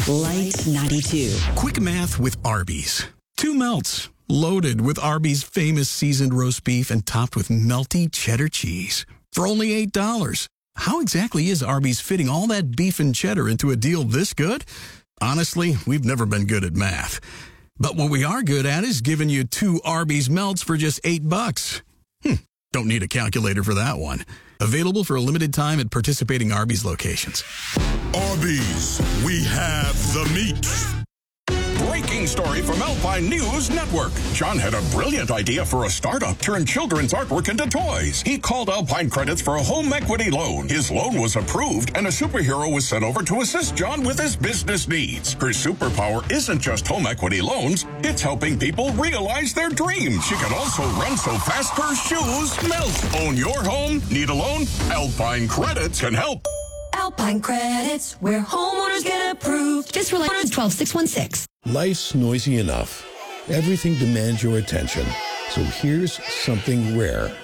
Light 92. Quick math with Arby's. 2 melts, loaded with Arby's famous seasoned roast beef and topped with melty cheddar cheese. For only $8. How exactly is Arby's fitting all that beef and cheddar into a deal this good? Honestly, we've never been good at math. But what we are good at is giving you 2 Arby's melts for just $8. Don't need a calculator for that one. Available for a limited time at participating Arby's locations. Arby's, we have the meat. Breaking story from Alpine News Network. John had a brilliant idea for a startup, turn children's artwork into toys. He called Alpine Credits for a home equity loan. His loan was approved, and a superhero was sent over to assist John with his business needs. Her superpower isn't just home equity loans, it's helping people realize their dreams. She can also run so fast her shoes melt. Own your home? Need a loan? Alpine Credits can help. Alpine Credits, where homeowners get approved. Just rely on 12616. Life's noisy enough. Everything demands your attention. So here's something rare.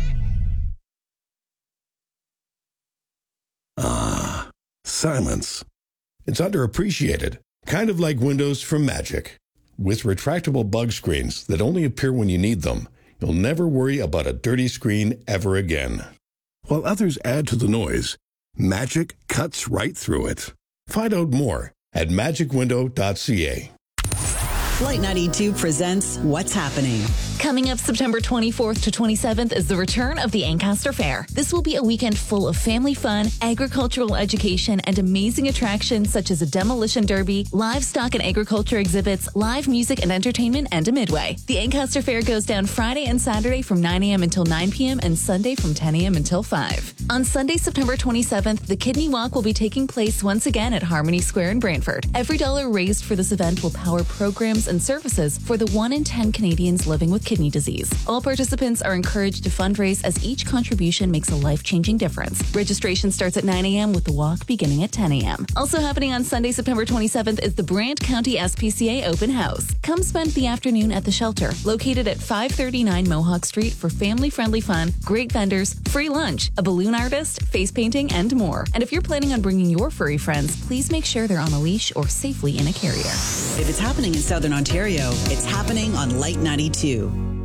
Silence. It's underappreciated. Kind of like Windows from Magic. With retractable bug screens that only appear when you need them, you'll never worry about a dirty screen ever again. While others add to the noise, Magic cuts right through it. Find out more at magicwindow.ca. Light 92 presents What's Happening. Coming up September 24th to 27th is the return of the Ancaster Fair. This will be a weekend full of family fun, agricultural education, and amazing attractions such as a demolition derby, livestock and agriculture exhibits, live music and entertainment, and a midway. The Ancaster Fair goes down Friday and Saturday from 9 a.m. until 9 p.m. and Sunday from 10 a.m. until 5. On Sunday, September 27th, the Kidney Walk will be taking place once again at Harmony Square in Brantford. Every dollar raised for this event will power programs and services for the 1 in 10 Canadians living with kidney disease. All participants are encouraged to fundraise as each contribution makes a life-changing difference. Registration starts at 9 a.m. with the walk beginning at 10 a.m. Also happening on Sunday, September 27th is the Brant County SPCA Open House. Come spend the afternoon at the shelter, located at 539 Mohawk Street for family-friendly fun, great vendors, free lunch, a balloon artist, face painting, and more. And if you're planning on bringing your furry friends, please make sure they're on a leash or safely in a carrier. If it's happening in Southern Ontario, it's happening on Light 92.